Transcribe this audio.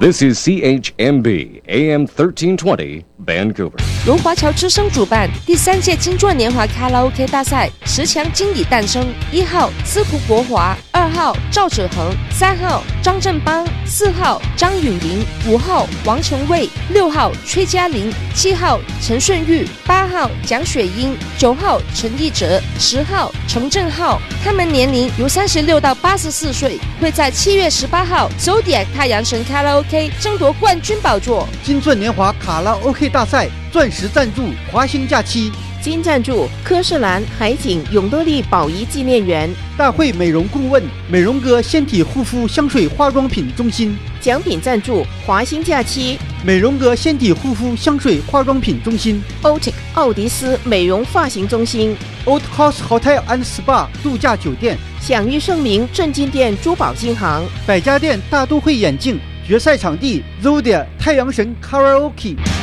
This is CHMB AM 1320 Vancouver。 由华侨之声主办第3届金钻年华卡拉 OK 大赛10强金已诞生。1号司徒国华，2号赵哲恒，3号张振邦，4号张允麟，5号王成卫，6号崔嘉玲，7号陈顺玉，8号蒋雪英，9号陈义哲，10号程正浩。他们年龄由36到84岁，会在7月18号 Zodiac 太阳神卡拉 OK 争夺冠军宝座。 金钻年华卡拉 OK 大赛钻石赞助华兴假期， 金赞助科士兰海景永乐利宝仪纪念园， 大会美容顾问美容哥纤体护肤香水化妆品中心， 奖品赞助华兴假期美容哥纤体护肤香水化妆品中心， Otic 奥迪斯美容发型中心， Old House Hotel and Spa 度假酒店， 享誉盛名正金店珠宝金行， 百家店大都会眼镜，决赛场地 Zodiac 太阳神 Karaoke。